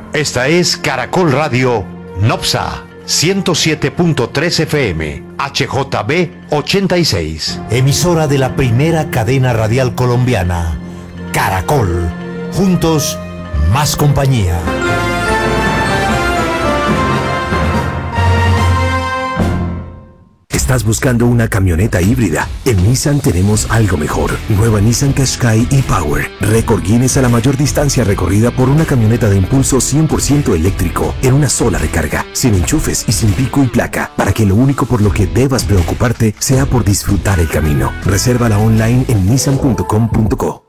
Esta es Caracol Radio Nopsa 107.3 FM, HJB 86. Emisora de la primera cadena radial colombiana, Caracol. Juntos, más compañía. ¿Estás buscando una camioneta híbrida? En Nissan tenemos algo mejor. Nueva Nissan Qashqai e-Power. Récord Guinness a la mayor distancia recorrida por una camioneta de impulso 100% eléctrico en una sola recarga, sin enchufes y sin pico y placa, para que lo único por lo que debas preocuparte sea por disfrutar el camino. Resérvala online en nissan.com.co.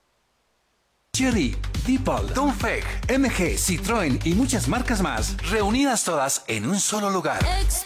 Chery, Dipol, Dongfeng, MG, Citroën y muchas marcas más, reunidas todas en un solo lugar.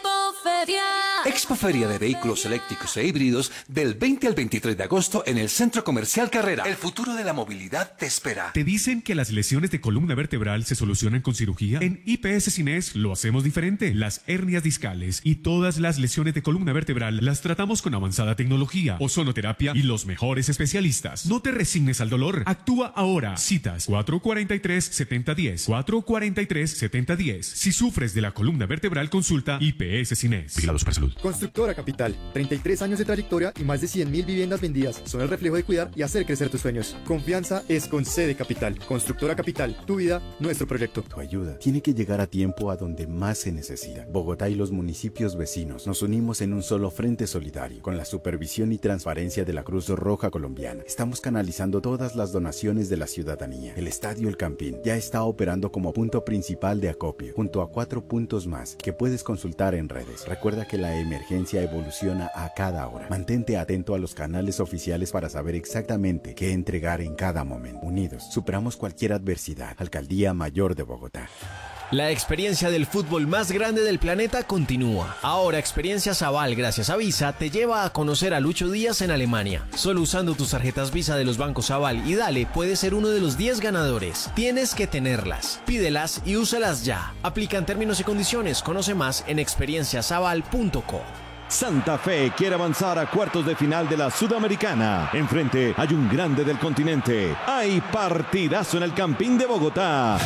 Expoferia de vehículos eléctricos e híbridos del 20 al 23 de agosto en el Centro Comercial Carrera. El futuro de la movilidad te espera. ¿Te dicen que las lesiones de columna vertebral se solucionan con cirugía? En IPS Cines lo hacemos diferente. Las hernias discales y todas las lesiones de columna vertebral las tratamos con avanzada tecnología, ozonoterapia y los mejores especialistas. No te resignes al dolor. Actúa ahora. Citas 443-7010. 443-7010. Si sufres de la columna vertebral, consulta IPS Cines. Vigilados para salud. Constructora Capital, 33 años de trayectoria y más de 100.000 viviendas vendidas. Son el reflejo de cuidar y hacer crecer tus sueños. Confianza es con C de Capital. Constructora Capital, tu vida, nuestro proyecto. Tu ayuda tiene que llegar a tiempo a donde más se necesita. Bogotá y los municipios vecinos nos unimos en un solo frente solidario. Con la supervisión y transparencia de la Cruz Roja Colombiana, estamos canalizando todas las donaciones de la ciudadanía. El Estadio El Campín ya está operando como punto principal de acopio, junto a 4 puntos más que puedes consultar en redes. Recuerda que la emergencia evoluciona a cada hora. Mantente atento a los canales oficiales para saber exactamente qué entregar en cada momento. Unidos, superamos cualquier adversidad. Alcaldía Mayor de Bogotá. La experiencia del fútbol más grande del planeta continúa. Ahora Experiencia Sabal, gracias a Visa, te lleva a conocer a Lucho Díaz en Alemania. Solo usando tus tarjetas Visa de los bancos Sabal y Dale puedes ser uno de los 10 ganadores. Tienes que tenerlas. Pídelas y úsalas ya. Aplican términos y condiciones. Conoce más en experienciasabal.co. Santa Fe quiere avanzar a cuartos de final de la Sudamericana. Enfrente hay un grande del continente. Hay partidazo en el Campín de Bogotá.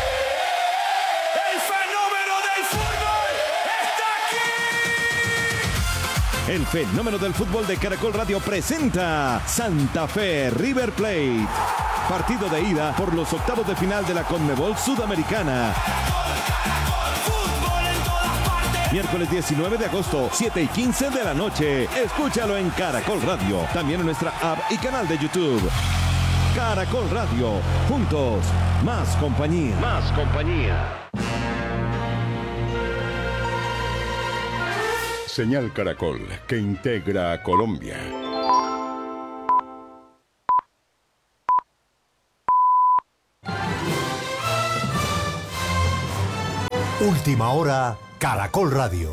El fenómeno del fútbol de Caracol Radio presenta Santa Fe River Plate. Partido de ida por los octavos de final de la Conmebol Sudamericana. Miércoles 19 de agosto, 7:15 de la noche. Escúchalo en Caracol Radio. También en nuestra app y canal de YouTube. Caracol Radio. Juntos, más compañía. Más compañía. Señal Caracol, que integra a Colombia. Última hora, Caracol Radio.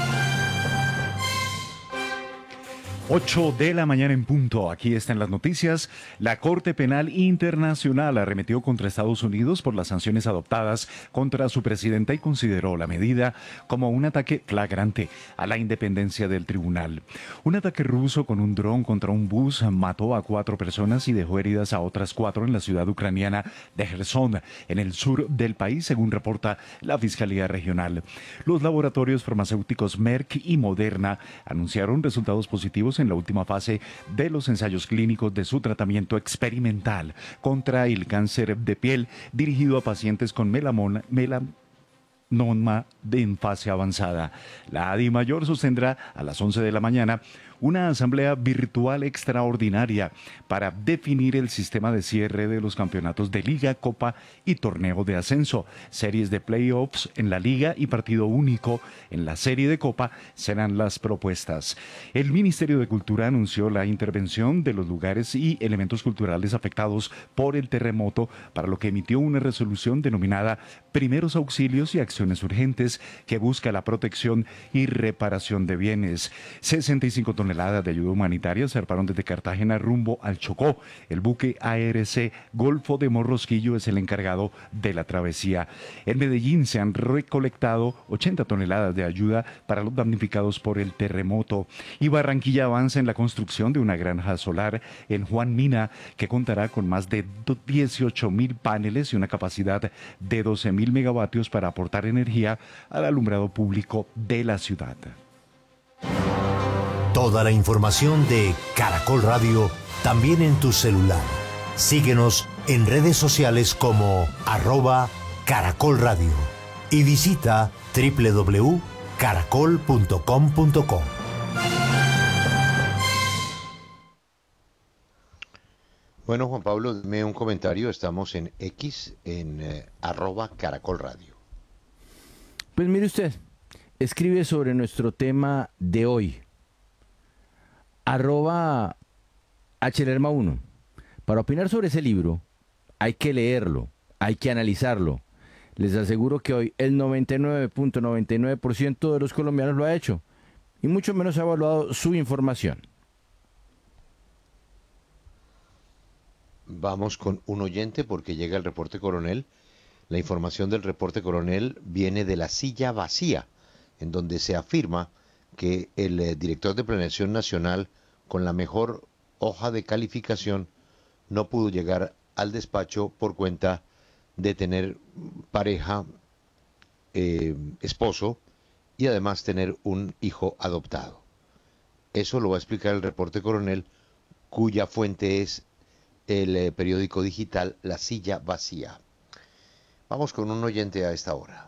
8 de la mañana en punto. Aquí están las noticias. La Corte Penal Internacional arremetió contra Estados Unidos por las sanciones adoptadas contra su presidenta y consideró la medida como un ataque flagrante a la independencia del tribunal. Un ataque ruso con un dron contra un bus mató a 4 personas y dejó heridas a otras 4 en la ciudad ucraniana de Gerson, en el sur del país, según reporta la Fiscalía Regional. Los laboratorios farmacéuticos Merck y Moderna anunciaron resultados positivos en la última fase de los ensayos clínicos de su tratamiento experimental contra el cáncer de piel dirigido a pacientes con melanoma en fase avanzada. La DIMAYOR sostendrá a las 11 de la mañana una asamblea virtual extraordinaria para definir el sistema de cierre de los campeonatos de Liga, Copa y Torneo de Ascenso. Series de playoffs en la Liga y partido único en la serie de Copa serán las propuestas. El Ministerio de Cultura anunció la intervención de los lugares y elementos culturales afectados por el terremoto, para lo que emitió una resolución denominada Primeros Auxilios y Acciones Urgentes, que busca la protección y reparación de bienes. 65 toneladas toneladas de ayuda humanitaria zarparon desde Cartagena rumbo al Chocó. El buque ARC Golfo de Morrosquillo es el encargado de la travesía. En Medellín se han recolectado 80 toneladas de ayuda para los damnificados por el terremoto. Y Barranquilla avanza en la construcción de una granja solar en Juan Mina que contará con más de 18.000 paneles y una capacidad de 12.000 megavatios para aportar energía al alumbrado público de la ciudad. Toda la información de Caracol Radio también en tu celular. Síguenos en redes sociales como @Caracol Radio y visita www.caracol.com.co. Bueno, Juan Pablo, dime un comentario. Estamos en X, en @Caracol Radio. Pues mire usted, escribe sobre nuestro tema de hoy. @HLerma1. Para opinar sobre ese libro, hay que leerlo, hay que analizarlo. Les aseguro que hoy el 99.99% de los colombianos lo ha hecho, y mucho menos ha evaluado su información. Vamos con un oyente porque llega el reporte coronel. La información del reporte coronel viene de La Silla Vacía, en donde se afirma que el director de Planeación Nacional, con la mejor hoja de calificación, no pudo llegar al despacho por cuenta de tener pareja, esposo, y además tener un hijo adoptado. Eso lo va a explicar el reporte coronel, cuya fuente es el periódico digital La Silla Vacía. Vamos con un oyente a esta hora.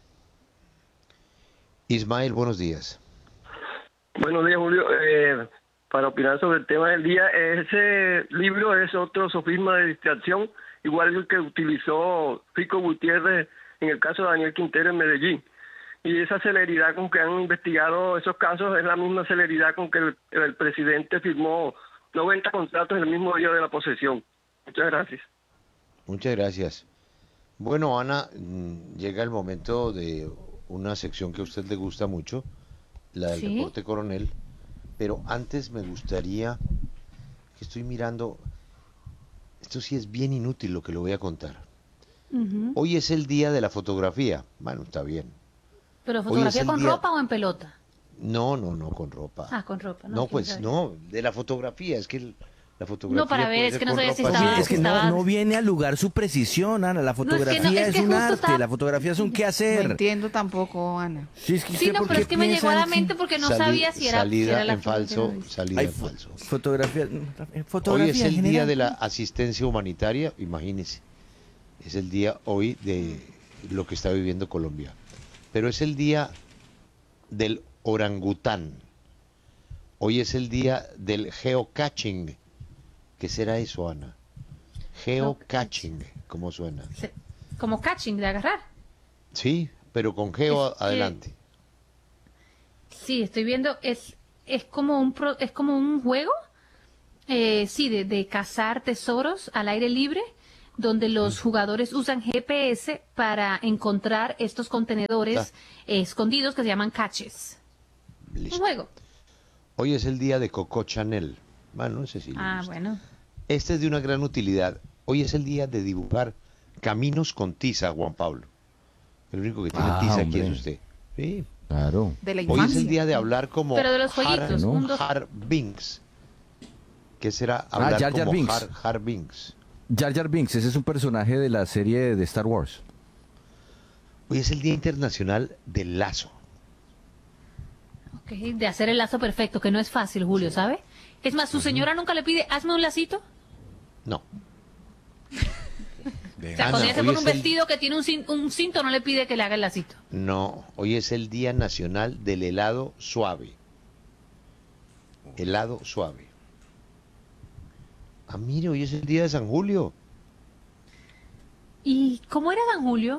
Ismael, buenos días. Buenos días, Julio. Para opinar sobre el tema del día, ese libro es otro sofisma de distracción, igual que el que utilizó Fico Gutiérrez en el caso de Daniel Quintero en Medellín. Y esa celeridad con que han investigado esos casos es la misma celeridad con que el presidente firmó 90 contratos en el mismo día de la posesión. Muchas gracias. Muchas gracias. Bueno, Ana, llega el momento de una sección que a usted le gusta mucho, la del reporte coronel, pero antes me gustaría, que estoy mirando, esto sí es bien inútil lo que le voy a contar. Hoy es el día de la fotografía. Bueno, está bien. ¿Pero fotografía con ropa o en pelota? No, con ropa. Ah, con ropa. No, pues no, de la fotografía, es que la fotografía. No, para ver, es que no sabía si estaba. Es que no viene al lugar su precisión, Ana. La fotografía es un arte, la fotografía es un quehacer. No entiendo tampoco, Ana. Sí, no, pero es que me llegó a la mente porque no sabía si era. Salida la en falso, salida en falso. Fotografía Hoy es el día de la asistencia humanitaria, imagínense. Es el día hoy de lo que está viviendo Colombia. Pero es el día del orangután. Hoy es el día del geocaching. ¿Qué será eso, Ana? Geocaching, ¿cómo suena? Como catching, de agarrar. Sí, pero con geo adelante. Sí, estoy viendo, es como un juego, de cazar tesoros al aire libre, donde los jugadores usan GPS para encontrar estos contenedores escondidos que se llaman caches. Listo. Un juego. Hoy es el día de Coco Chanel. Bueno, no sé si bueno. Este es de una gran utilidad. Hoy es el día de dibujar caminos con tiza, Juan Pablo. El único que tiene tiza aquí es usted. Sí. Claro. De la Hoy es el día de hablar como pero de los jueguitos, Har Binks. ¿Qué será hablar Jar Jar como Binks. Har Binks? Jar Jar Binks, ese es un personaje de la serie de Star Wars. Hoy es el Día Internacional del Lazo. Okay, de hacer el lazo perfecto, que no es fácil, Julio, ¿sabe? Es más, ¿su señora nunca le pide, hazme un lacito? No. O sea, cuando ella se pone un vestido que tiene un cinto, no le pide que le haga el lacito. No, hoy es el Día Nacional del Helado Suave. Helado suave. Ah, mire, hoy es el día de San Julio. ¿Y cómo era San Julio?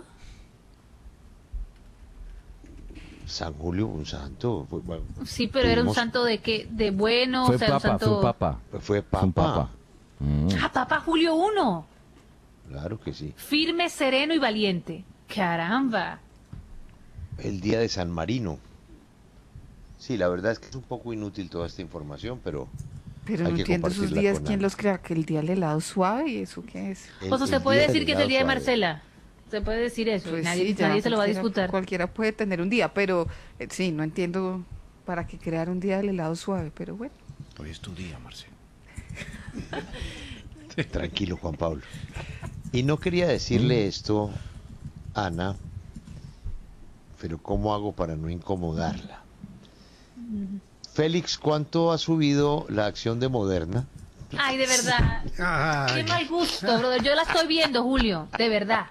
San Julio, un santo. Bueno, sí, pero era un santo de qué, de bueno, fue o sea, papa, un santo... fue papa. Fue papa. Ah, Papa Julio I. Claro que sí. Firme, sereno y valiente. Caramba. El día de San Marino. Sí, la verdad es que es un poco inútil toda esta información, pero Pero hay no que entiendo esos compartirla días, con ¿quién Ana. los crea? ¿Que el día del helado suave y eso qué es? O sea, se puede decir que es el día de Marcela. Se puede decir eso. Pues nadie sí, ya, nadie se lo va a cualquiera- disputar. Cualquiera puede tener un día, pero sí, no entiendo para qué crear un día del helado suave, pero bueno. Hoy es tu día, Marcelo. Tranquilo, Juan Pablo. Y no quería decirle esto, Ana, pero ¿cómo hago para no incomodarla? Félix, ¿cuánto ha subido la acción de Moderna? Ay, de verdad. Qué mal gusto, brother. Yo la estoy viendo, Julio. De verdad.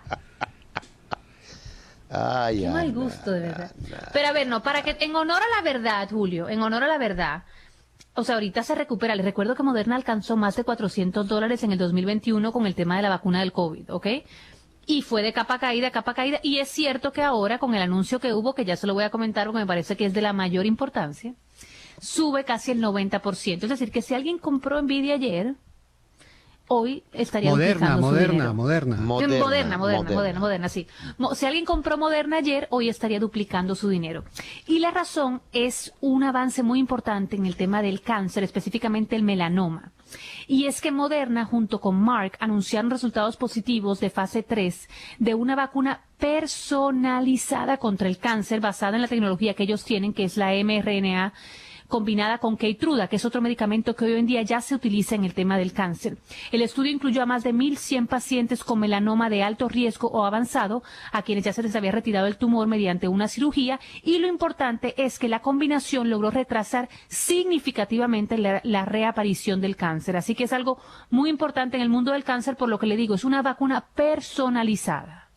Ay, Qué mal gusto, de verdad. Pero a ver, no, para que, en honor a la verdad, Julio, en honor a la verdad, o sea, ahorita se recupera. Les recuerdo que Moderna alcanzó más de $400 en el 2021 con el tema de la vacuna del COVID, ¿ok? Y fue de capa caída, y es cierto que ahora, con el anuncio que hubo, que ya se lo voy a comentar porque me parece que es de la mayor importancia, sube casi el 90%. Es decir, que si alguien compró Nvidia ayer, hoy estaría duplicando su dinero. Moderna, sí. Si alguien compró Moderna ayer, hoy estaría duplicando su dinero. Y la razón es un avance muy importante en el tema del cáncer, específicamente el melanoma. Y es que Moderna, junto con Merck, anunciaron resultados positivos de fase 3 de una vacuna personalizada contra el cáncer basada en la tecnología que ellos tienen, que es la mRNA, combinada con Keytruda, que es otro medicamento que hoy en día ya se utiliza en el tema del cáncer. El estudio incluyó a más de 1.100 pacientes con melanoma de alto riesgo o avanzado, a quienes ya se les había retirado el tumor mediante una cirugía, y lo importante es que la combinación logró retrasar significativamente la reaparición del cáncer. Así que es algo muy importante en el mundo del cáncer, por lo que le digo, es una vacuna personalizada.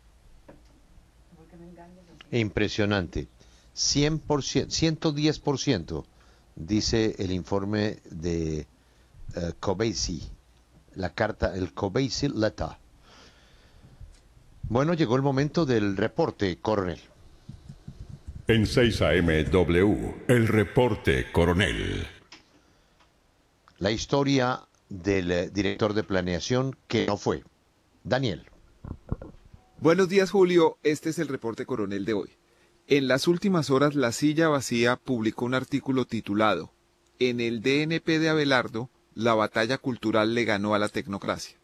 Impresionante. 100%, 110%, dice el informe de Covaxi, el Covaxi Letter. Bueno, llegó el momento del reporte, coronel. En 6 AM-W, el reporte, coronel. La historia del director de planeación que no fue. Daniel. Buenos días, Julio. Este es el reporte, coronel, de hoy. En las últimas horas, La Silla Vacía publicó un artículo titulado «En el DNP de Abelardo, la batalla cultural le ganó a la tecnocracia».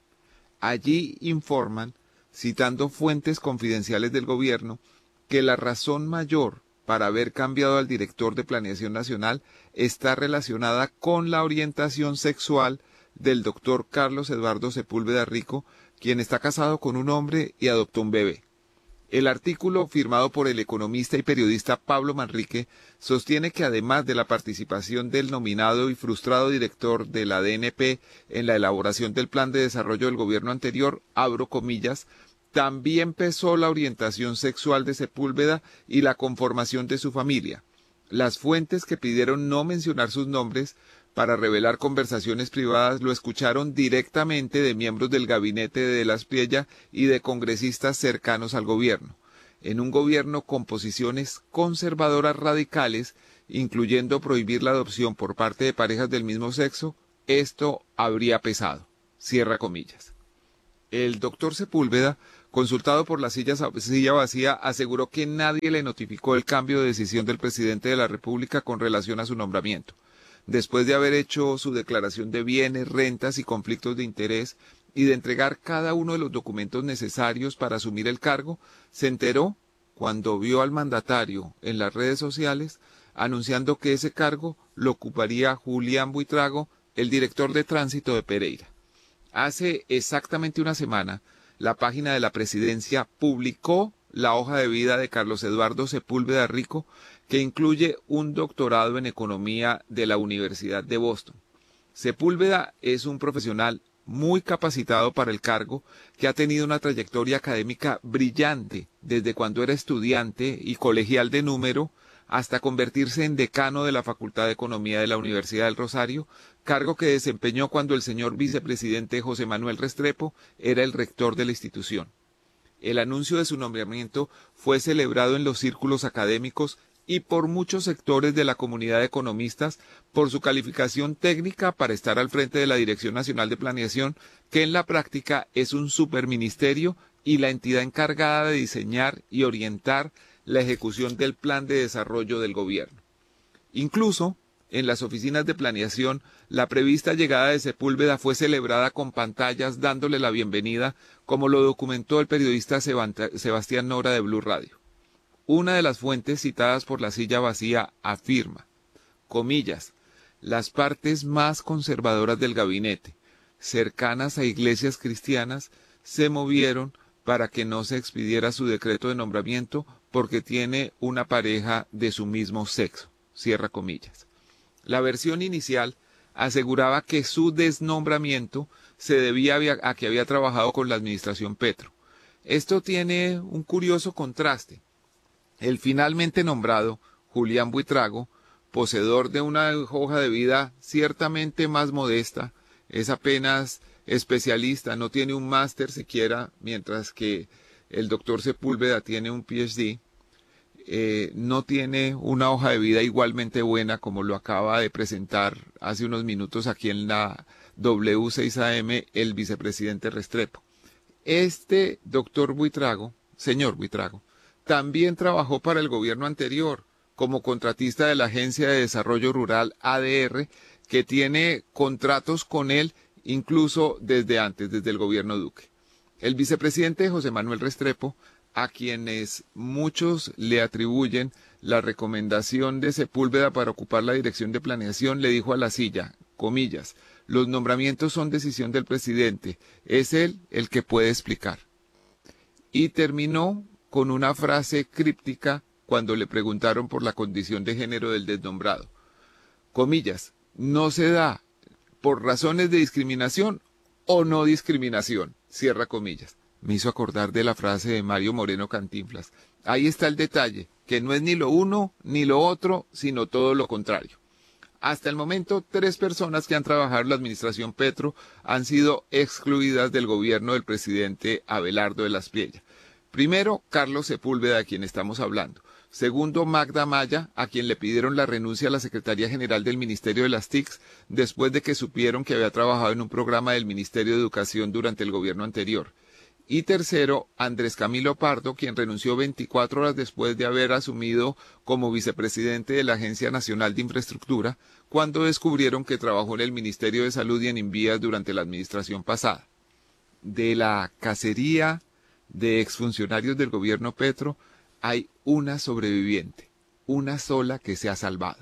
Allí informan, citando fuentes confidenciales del gobierno, que la razón mayor para haber cambiado al director de Planeación Nacional está relacionada con la orientación sexual del doctor Carlos Eduardo Sepúlveda Rico, quien está casado con un hombre y adoptó un bebé. El artículo, firmado por el economista y periodista Pablo Manrique, sostiene que además de la participación del nominado y frustrado director de la DNP en la elaboración del plan de desarrollo del gobierno anterior, abro comillas, también pesó la orientación sexual de Sepúlveda y la conformación de su familia. Las fuentes que pidieron no mencionar sus nombres para revelar conversaciones privadas lo escucharon directamente de miembros del gabinete de Las Priella y de congresistas cercanos al gobierno. En un gobierno con posiciones conservadoras radicales, incluyendo prohibir la adopción por parte de parejas del mismo sexo, esto habría pesado. Cierra comillas. El doctor Sepúlveda, consultado por La Silla Vacía, aseguró que nadie le notificó el cambio de decisión del presidente de la República con relación a su nombramiento. Después de haber hecho su declaración de bienes, rentas y conflictos de interés y de entregar cada uno de los documentos necesarios para asumir el cargo, se enteró cuando vio al mandatario en las redes sociales anunciando que ese cargo lo ocuparía Julián Buitrago, el director de tránsito de Pereira. Hace exactamente una semana, la página de la presidencia publicó la hoja de vida de Carlos Eduardo Sepúlveda Rico, que incluye un doctorado en economía de la Universidad de Boston. Sepúlveda es un profesional muy capacitado para el cargo, que ha tenido una trayectoria académica brillante desde cuando era estudiante y colegial de número hasta convertirse en decano de la Facultad de Economía de la Universidad del Rosario, cargo que desempeñó cuando el señor vicepresidente José Manuel Restrepo era el rector de la institución. El anuncio de su nombramiento fue celebrado en los círculos académicos y por muchos sectores de la comunidad de economistas por su calificación técnica para estar al frente de la Dirección Nacional de Planeación, que en la práctica es un superministerio y la entidad encargada de diseñar y orientar la ejecución del plan de desarrollo del gobierno. Incluso, en las oficinas de planeación, la prevista llegada de Sepúlveda fue celebrada con pantallas dándole la bienvenida, como lo documentó el periodista Sebastián Nora de Blue Radio. Una de las fuentes citadas por La Silla Vacía afirma, comillas, las partes más conservadoras del gabinete, cercanas a iglesias cristianas, se movieron para que no se expidiera su decreto de nombramiento porque tiene una pareja de su mismo sexo, cierra comillas. La versión inicial aseguraba que su desnombramiento se debía a que había trabajado con la administración Petro. Esto tiene un curioso contraste. El finalmente nombrado, Julián Buitrago, poseedor de una hoja de vida ciertamente más modesta, es apenas especialista, no tiene un máster siquiera, mientras que el doctor Sepúlveda tiene un PhD, no tiene una hoja de vida igualmente buena como lo acaba de presentar hace unos minutos aquí en la W6AM el vicepresidente Restrepo. Este doctor Buitrago, señor Buitrago, también trabajó para el gobierno anterior como contratista de la Agencia de Desarrollo Rural ADR, que tiene contratos con él incluso desde antes, desde el gobierno Duque. El vicepresidente José Manuel Restrepo, a quienes muchos le atribuyen la recomendación de Sepúlveda para ocupar la dirección de planeación, le dijo a La Silla, comillas, los nombramientos son decisión del presidente, es él el que puede explicar. Y terminó con una frase críptica cuando le preguntaron por la condición de género del desnombrado. Comillas, no se da por razones de discriminación o no discriminación, cierra comillas. Me hizo acordar de la frase de Mario Moreno Cantinflas. Ahí está el detalle, que no es ni lo uno ni lo otro, sino todo lo contrario. Hasta el momento, 3 personas que han trabajado en la administración Petro han sido excluidas del gobierno del presidente Abelardo de la Espriella. Primero, Carlos Sepúlveda, de quien estamos hablando. Segundo, Magda Maya, a quien le pidieron la renuncia a la Secretaría General del Ministerio de las TICs después de que supieron que había trabajado en un programa del Ministerio de Educación durante el gobierno anterior. Y tercero, Andrés Camilo Pardo, quien renunció 24 horas después de haber asumido como vicepresidente de la Agencia Nacional de Infraestructura, cuando descubrieron que trabajó en el Ministerio de Salud y en Invías durante la administración pasada. De la cacería de exfuncionarios del gobierno Petro, hay una sobreviviente, una sola que se ha salvado.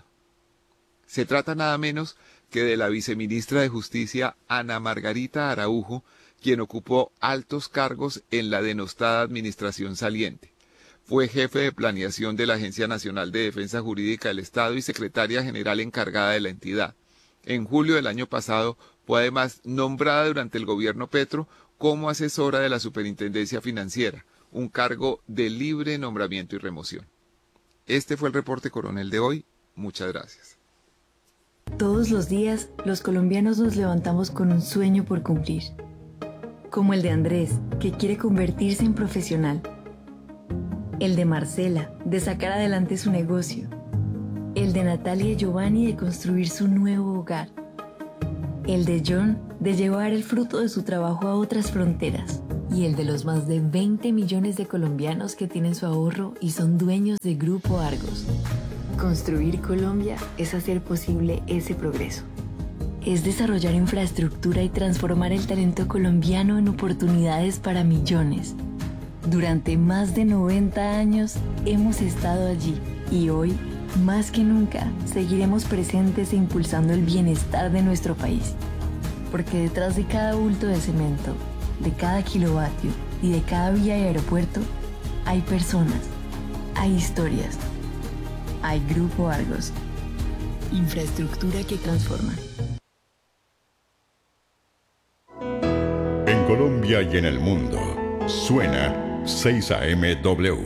Se trata nada menos que de la viceministra de Justicia Ana Margarita Araujo, quien ocupó altos cargos en la denostada administración saliente. Fue jefe de planeación de la Agencia Nacional de Defensa Jurídica del Estado y secretaria general encargada de la entidad. En julio del año pasado fue además nombrada durante el gobierno Petro como asesora de la Superintendencia Financiera, un cargo de libre nombramiento y remoción. Este fue el reporte coronel de hoy. Muchas gracias. Todos los días, los colombianos nos levantamos con un sueño por cumplir. Como el de Andrés, que quiere convertirse en profesional. El de Marcela, de sacar adelante su negocio. El de Natalia y Giovanni, de construir su nuevo hogar. El de John, de llevar el fruto de su trabajo a otras fronteras. Y el de los más de 20 millones de colombianos que tienen su ahorro y son dueños de Grupo Argos. Construir Colombia es hacer posible ese progreso. Es desarrollar infraestructura y transformar el talento colombiano en oportunidades para millones. Durante más de 90 años hemos estado allí y hoy, más que nunca, seguiremos presentes e impulsando el bienestar de nuestro país. Porque detrás de cada bulto de cemento, de cada kilovatio y de cada vía y aeropuerto, hay personas, hay historias, hay Grupo Argos. Infraestructura que transforma. En Colombia y en el mundo, suena 6AMW.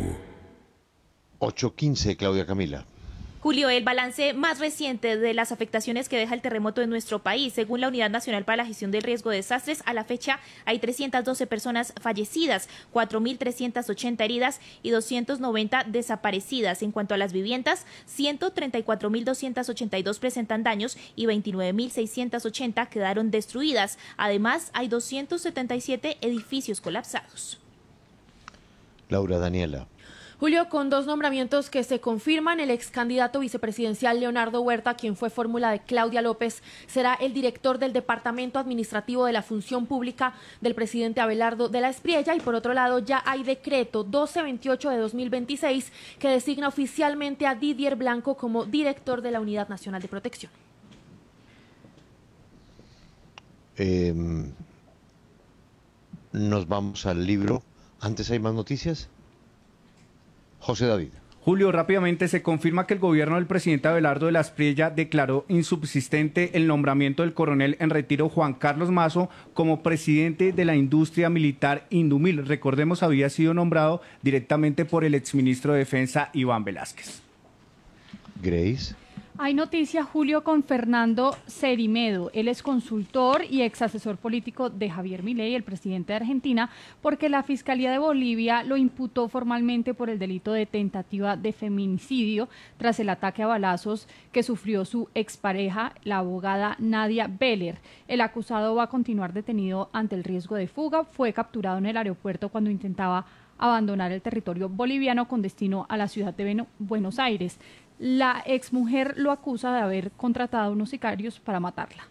8:15, Claudia Camila. Julio, el balance más reciente de las afectaciones que deja el terremoto en nuestro país. Según la Unidad Nacional para la Gestión del Riesgo de Desastres, a la fecha hay 312 personas fallecidas, 4.380 heridas y 290 desaparecidas. En cuanto a las viviendas, 134.282 presentan daños y 29.680 quedaron destruidas. Además, hay 277 edificios colapsados. Laura Daniela. Julio, con dos nombramientos que se confirman, el ex candidato vicepresidencial Leonardo Huerta, quien fue fórmula de Claudia López, será el director del Departamento Administrativo de la Función Pública del presidente Abelardo de la Espriella, y por otro lado ya hay decreto 1228 de 2026 que designa oficialmente a Didier Blanco como director de la Unidad Nacional de Protección. Nos vamos al libro. Antes hay más noticias. José David. Julio, rápidamente se confirma que el gobierno del presidente Abelardo de la Espriella declaró insubsistente el nombramiento del coronel en retiro Juan Carlos Mazo como presidente de la industria militar Indumil. Recordemos, había sido nombrado directamente por el exministro de Defensa Iván Velázquez. Grace. Hay noticia, Julio, con Fernando Cerimedo. Él es consultor y ex asesor político de Javier Milei, el presidente de Argentina, porque la Fiscalía de Bolivia lo imputó formalmente por el delito de tentativa de feminicidio tras el ataque a balazos que sufrió su expareja, la abogada Nadia Beller. El acusado va a continuar detenido ante el riesgo de fuga. Fue capturado en el aeropuerto cuando intentaba abandonar el territorio boliviano con destino a la ciudad de Buenos Aires. La exmujer lo acusa de haber contratado a unos sicarios para matarla.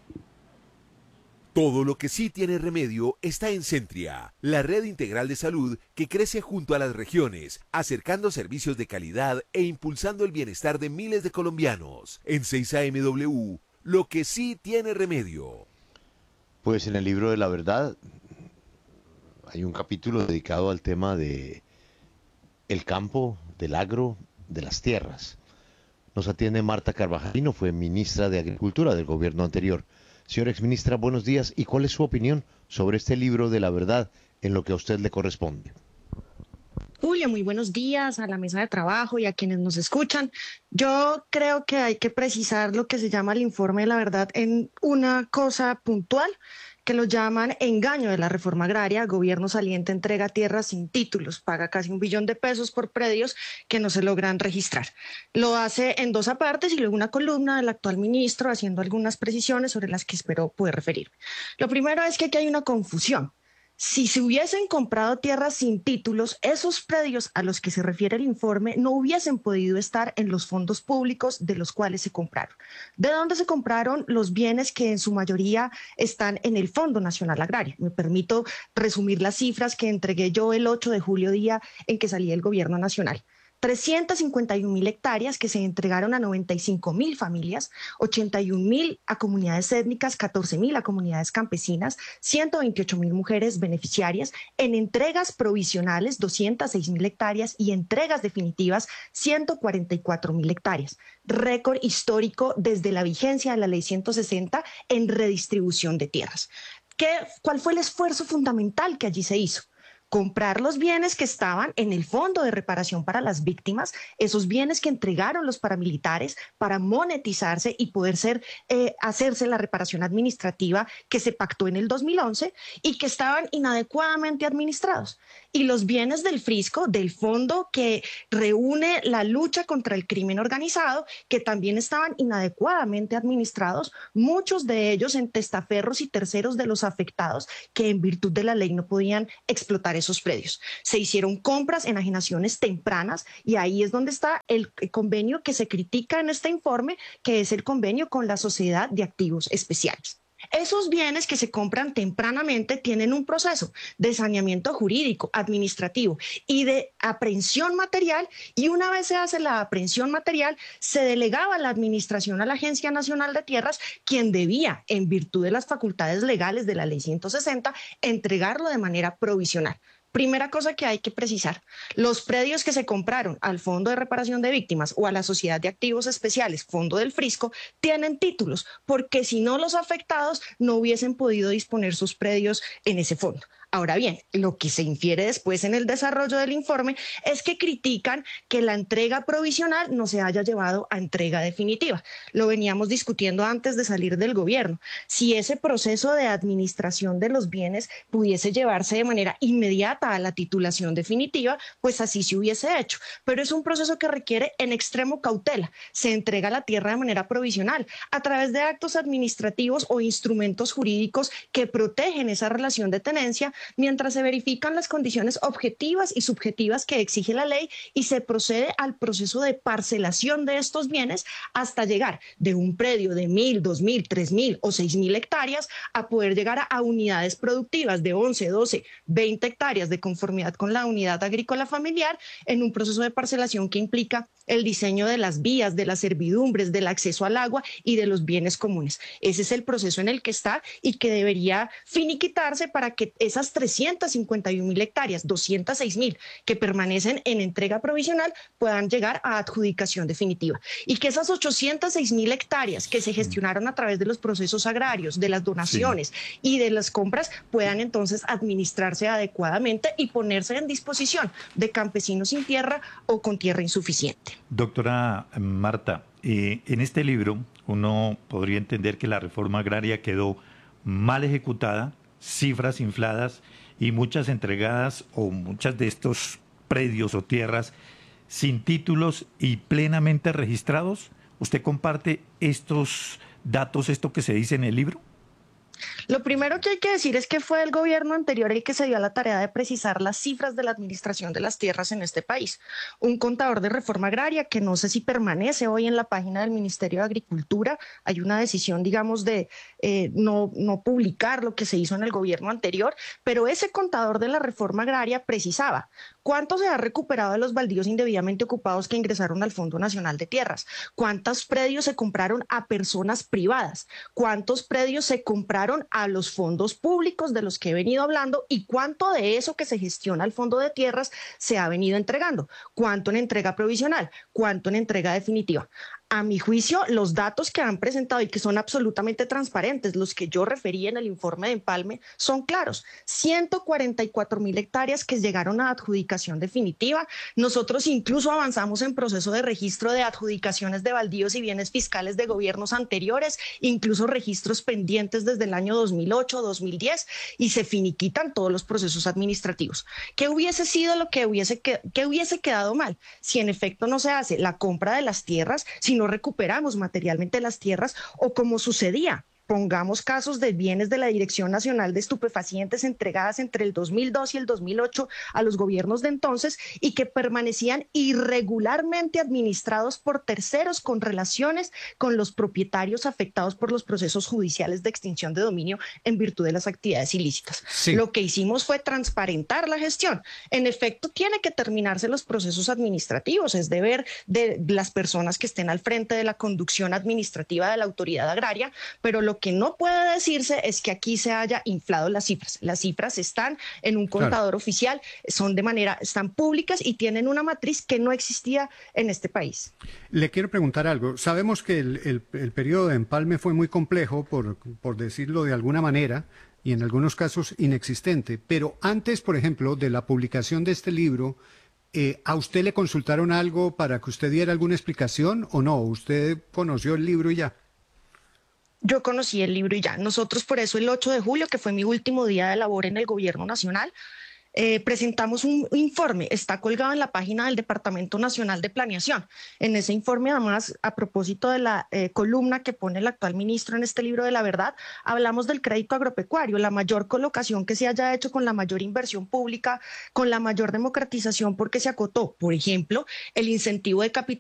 Todo lo que sí tiene remedio está en Centria, la red integral de salud que crece junto a las regiones, acercando servicios de calidad e impulsando el bienestar de miles de colombianos. En 6AMW, lo que sí tiene remedio. Pues en el libro de la verdad hay un capítulo dedicado al tema de el campo, del agro, de las tierras. Nos atiende Marta Carvajalino, fue ministra de Agricultura del gobierno anterior. Señora exministra, buenos días. ¿Y cuál es su opinión sobre este libro de la verdad en lo que a usted le corresponde? Julio, muy buenos días a la mesa de trabajo y a quienes nos escuchan. Yo creo que hay que precisar lo que se llama el informe de la verdad en una cosa puntual, que lo llaman engaño de la reforma agraria. Gobierno saliente entrega tierras sin títulos, paga casi 1 billón de pesos por predios que no se logran registrar. Lo hace en 2 apartes y luego una columna del actual ministro haciendo algunas precisiones sobre las que espero poder referirme. Lo primero es que aquí hay una confusión. Si se hubiesen comprado tierras sin títulos, esos predios a los que se refiere el informe no hubiesen podido estar en los fondos públicos de los cuales se compraron. ¿De dónde se compraron los bienes que en su mayoría están en el Fondo Nacional Agrario? Me permito resumir las cifras que entregué yo el 8 de julio, día en que salía el gobierno nacional. 351.000 hectáreas que se entregaron a 95.000 familias, 81.000 a comunidades étnicas, 14.000 a comunidades campesinas, 128.000 mujeres beneficiarias, en entregas provisionales 206.000 hectáreas y entregas definitivas 144.000 hectáreas. Récord histórico desde la vigencia de la Ley 160 en redistribución de tierras. ¿Cuál fue el esfuerzo fundamental que allí se hizo? Comprar los bienes que estaban en el Fondo de Reparación para las Víctimas, esos bienes que entregaron los paramilitares para monetizarse y poder hacerse la reparación administrativa que se pactó en el 2011 y que estaban inadecuadamente administrados. Y los bienes del Frisco, del fondo que reúne la lucha contra el crimen organizado, que también estaban inadecuadamente administrados, muchos de ellos en testaferros y terceros de los afectados que en virtud de la ley no podían explotar esos predios. Se hicieron compras, enajenaciones tempranas y ahí es donde está el convenio que se critica en este informe, que es el convenio con la Sociedad de Activos Especiales. Esos bienes que se compran tempranamente tienen un proceso de saneamiento jurídico, administrativo y de aprehensión material, y una vez se hace la aprehensión material, se delegaba la administración a la Agencia Nacional de Tierras, quien debía, en virtud de las facultades legales de la Ley 160, entregarlo de manera provisional. Primera cosa que hay que precisar, los predios que se compraron al Fondo de Reparación de Víctimas o a la Sociedad de Activos Especiales, Fondo del Frisco, tienen títulos, porque si no, los afectados no hubiesen podido disponer sus predios en ese fondo. Ahora bien, lo que se infiere después en el desarrollo del informe es que critican que la entrega provisional no se haya llevado a entrega definitiva. Lo veníamos discutiendo antes de salir del gobierno. Si ese proceso de administración de los bienes pudiese llevarse de manera inmediata a la titulación definitiva, pues así se hubiese hecho. Pero es un proceso que requiere en extremo cautela. Se entrega la tierra de manera provisional a través de actos administrativos o instrumentos jurídicos que protegen esa relación de tenencia, mientras se verifican las condiciones objetivas y subjetivas que exige la ley y se procede al proceso de parcelación de estos bienes hasta llegar de un predio de 1.000, 2.000, 3.000 o 6.000 hectáreas a poder llegar a unidades productivas de 11, 12, 20 hectáreas de conformidad con la unidad agrícola familiar en un proceso de parcelación que implica el diseño de las vías, de las servidumbres, del acceso al agua y de los bienes comunes. Ese es el proceso en el que está y que debería finiquitarse para que esas 351.000 hectáreas, 206.000 que permanecen en entrega provisional puedan llegar a adjudicación definitiva y que esas 806.000 hectáreas que se gestionaron a través de los procesos agrarios, de las donaciones y de las compras puedan entonces administrarse adecuadamente y ponerse en disposición de campesinos sin tierra o con tierra insuficiente. Doctora Marta, en este libro uno podría entender que la reforma agraria quedó mal ejecutada, cifras infladas y muchas entregadas o muchas de estos predios o tierras sin títulos y plenamente registrados. ¿Usted comparte estos datos, esto que se dice en el libro? Lo primero que hay que decir es que fue el gobierno anterior el que se dio a la tarea de precisar las cifras de la administración de las tierras en este país. Un contador de reforma agraria que no sé si permanece hoy en la página del Ministerio de Agricultura. Hay una decisión, digamos, de no publicar lo que se hizo en el gobierno anterior, pero ese contador de la reforma agraria precisaba cuánto se ha recuperado de los baldíos indebidamente ocupados que ingresaron al Fondo Nacional de Tierras, cuántos predios se compraron a personas privadas, cuántos predios se compraron a los fondos públicos de los que he venido hablando y cuánto de eso que se gestiona al Fondo de Tierras se ha venido entregando, cuánto en entrega provisional, cuánto en entrega definitiva. A mi juicio, los datos que han presentado y que son absolutamente transparentes, los que yo referí en el informe de Empalme, son claros. 144.000 hectáreas que llegaron a adjudicación definitiva. Nosotros incluso avanzamos en proceso de registro de adjudicaciones de baldíos y bienes fiscales de gobiernos anteriores, incluso registros pendientes desde el año 2008, 2010, y se finiquitan todos los procesos administrativos. ¿Qué hubiese sido lo que hubiese quedado mal si en efecto no se hace la compra de las tierras, si no recuperamos materialmente las tierras o como sucedía? Pongamos casos de bienes de la Dirección Nacional de Estupefacientes entregadas entre el 2002 y el 2008 a los gobiernos de entonces y que permanecían irregularmente administrados por terceros con relaciones con los propietarios afectados por los procesos judiciales de extinción de dominio en virtud de las actividades ilícitas. Sí. Lo que hicimos fue transparentar la gestión. En efecto, tiene que terminarse los procesos administrativos. Es deber de las personas que estén al frente de la conducción administrativa de la autoridad agraria, pero lo que no puede decirse es que aquí se haya inflado las cifras. Las cifras están en un contador oficial, están públicas y tienen una matriz que no existía en este país. Le quiero preguntar algo. Sabemos que el periodo de Empalme fue muy complejo, por decirlo de alguna manera, y en algunos casos inexistente, pero antes, por ejemplo, de la publicación de este libro, ¿a usted le consultaron algo para que usted diera alguna explicación o no? ¿Usted conoció el libro y ya? Yo conocí el libro y ya. Nosotros por eso el 8 de julio, que fue mi último día de labor en el gobierno nacional, presentamos un informe, está colgado en la página del Departamento Nacional de Planeación. En ese informe, además, a propósito de la columna que pone el actual ministro en este libro de la verdad, hablamos del crédito agropecuario, la mayor colocación que se haya hecho con la mayor inversión pública, con la mayor democratización porque se acotó, por ejemplo, el incentivo de